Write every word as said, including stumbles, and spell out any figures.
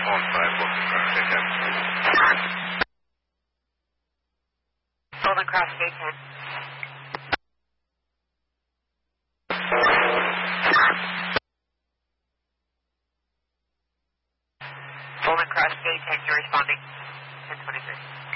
one five, Golden Cross, Gate ten. Golden Cross, Gate ten. Golden Cross, Gate ten, you're responding. ten twenty-three.